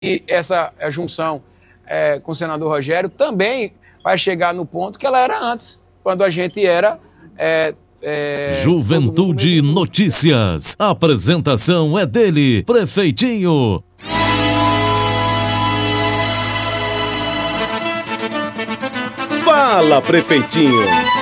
E essa junção com o senador Rogério também vai chegar no ponto que ela era antes, quando a gente era... Juventude Notícias. A apresentação é dele, Prefeitinho. Fala, Prefeitinho.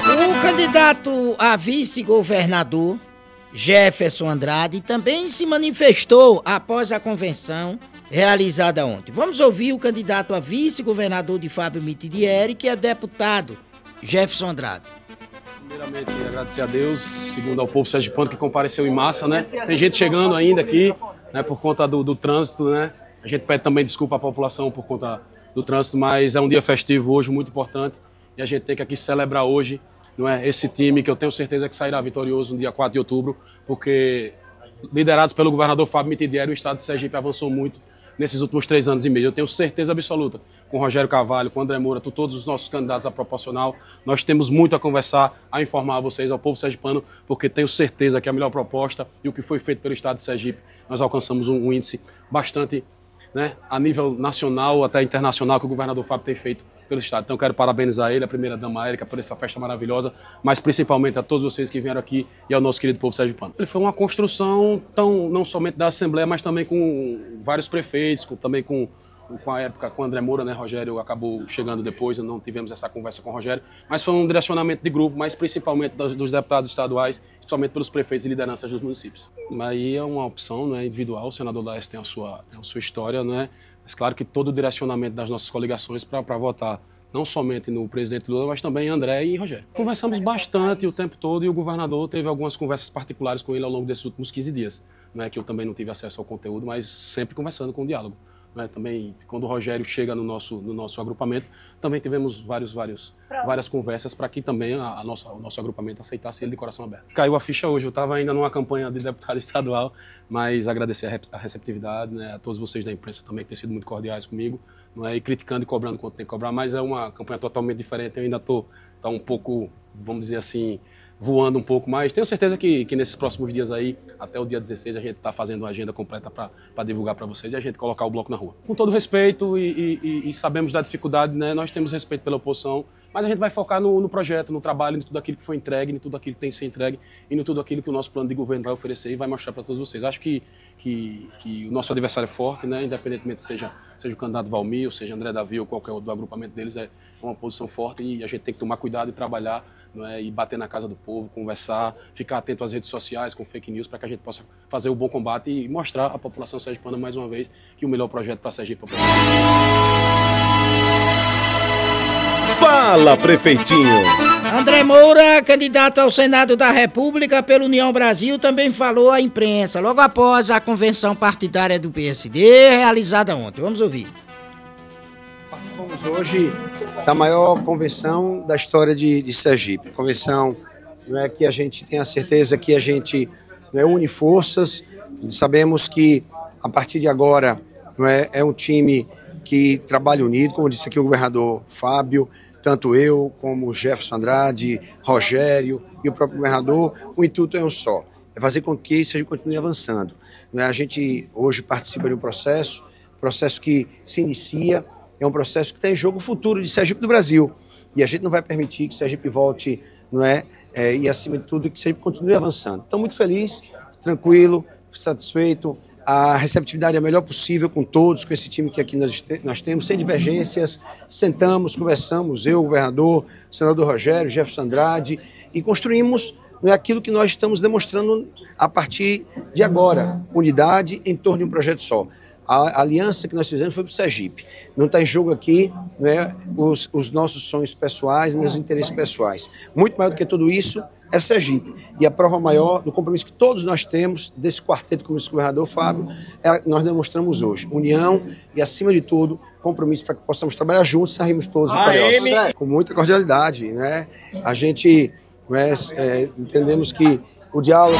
O candidato a vice-governador, Jefferson Andrade, também se manifestou após a convenção realizada ontem. Vamos ouvir o candidato a vice-governador de Fábio Mitidieri, que é deputado, Jefferson Andrade. Primeiramente, agradecer a Deus, segundo ao povo sergipano que compareceu em massa, né? Tem gente chegando ainda aqui, né, por conta do trânsito, né? A gente pede também desculpa à população por conta do trânsito, mas é um dia festivo hoje, muito importante, e a gente tem que aqui celebrar hoje, não é? Esse time que eu tenho certeza que sairá vitorioso no dia 4 de outubro, porque liderados pelo governador Fábio Mitidieri, o estado de Sergipe avançou muito nesses últimos 3 anos e meio. Eu tenho certeza absoluta, com o Rogério Carvalho, com o André Moura, com todos os nossos candidatos à proporcional, nós temos muito a conversar, a informar a vocês, ao povo sergipano, porque tenho certeza que a melhor proposta e o que foi feito pelo estado de Sergipe, nós alcançamos um índice bastante, né, a nível nacional, até internacional, que o governador Fábio tem feito pelo estado. Então quero parabenizar ele, a primeira-dama Érica, por essa festa maravilhosa, mas principalmente a todos vocês que vieram aqui e ao nosso querido povo sergipano. Ele foi uma construção não somente da Assembleia, mas também com vários prefeitos, também com a época com o André Moura, né? Rogério acabou chegando depois, não tivemos essa conversa com o Rogério, mas foi um direcionamento de grupo, mas principalmente dos deputados estaduais, principalmente pelos prefeitos e lideranças dos municípios. Aí é uma opção, né, individual, o senador Laércio tem a sua história, né? Mas claro que todo o direcionamento das nossas coligações para votar não somente no presidente Lula, mas também em André e Rogério. Conversamos bastante o tempo todo e o governador teve algumas conversas particulares com ele ao longo desses últimos 15 dias, né, que eu também não tive acesso ao conteúdo, mas sempre conversando com o diálogo. Né, também, quando o Rogério chega no nosso agrupamento, também tivemos várias conversas para que também o nosso agrupamento aceitasse ele de coração aberto. Caiu a ficha hoje, eu estava ainda numa campanha de deputado estadual, mas agradecer a receptividade, né, a todos vocês da imprensa também que têm sido muito cordiais comigo, não é, e criticando e cobrando quando tem que cobrar, mas é uma campanha totalmente diferente, eu ainda estou um pouco, vamos dizer assim, voando um pouco mais. Tenho certeza que nesses próximos dias aí, até o dia 16, a gente está fazendo uma agenda completa para divulgar para vocês e a gente colocar o bloco na rua. Com todo respeito e sabemos da dificuldade, né? Nós temos respeito pela oposição, mas a gente vai focar no projeto, no trabalho, em tudo aquilo que foi entregue, em tudo aquilo que tem que ser entregue e em tudo aquilo que o nosso plano de governo vai oferecer e vai mostrar para todos vocês. Acho que o nosso adversário é forte, né? Independentemente seja o candidato Valmir, ou seja André Davi ou qualquer outro do agrupamento deles, é uma posição forte e a gente tem que tomar cuidado e trabalhar, não é, e bater na casa do povo, conversar, ficar atento às redes sociais com fake news para que a gente possa fazer o bom combate e mostrar à população sergipana mais uma vez que o melhor projeto para Sergipe é Fala, Prefeitinho. André Moura, candidato ao Senado da República pela União Brasil, também falou à imprensa logo após a convenção partidária do PSD realizada ontem. Vamos ouvir. Participamos hoje da maior convenção da história de Sergipe. Convenção, não é, que a gente tem a certeza que a gente, não é, une forças. Sabemos que a partir de agora, não é um time que trabalha unido, como disse aqui o governador Fábio, tanto eu como o Jefferson Andrade, Rogério e o próprio governador. O intuito é um só, é fazer com que isso continue avançando. Não é? A gente hoje participa de um processo que se inicia. É um processo que tem em jogo o futuro de Sergipe do Brasil. E a gente não vai permitir que Sergipe volte, não é? E acima de tudo, que Sergipe continue avançando. Estou muito feliz, tranquilo, satisfeito. A receptividade é a melhor possível com todos, com esse time que aqui nós temos, sem divergências. Sentamos, conversamos, eu, o governador, o senador Rogério, Jefferson Andrade, e construímos, não é, aquilo que nós estamos demonstrando a partir de agora. Unidade em torno de um projeto só. A aliança que nós fizemos foi para o Sergipe. Não está em jogo aqui, né, os nossos sonhos pessoais, nem os interesses pessoais. Muito maior do que tudo isso é Sergipe. E a prova maior do compromisso que todos nós temos, desse quarteto, como disse o governador Fábio, nós demonstramos hoje. União e, acima de tudo, compromisso para que possamos trabalhar juntos e sairmos todos vitoriosos. Com muita cordialidade. Né? A gente, né, entendemos que o diálogo...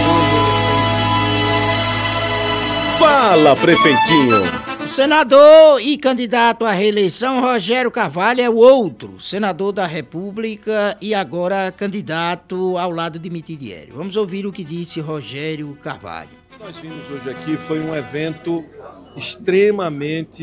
Fala, Prefeitinho. O senador e candidato à reeleição Rogério Carvalho é o outro senador da República e agora candidato ao lado de Mitidieri. Vamos ouvir o que disse Rogério Carvalho. O que nós vimos hoje aqui foi um evento extremamente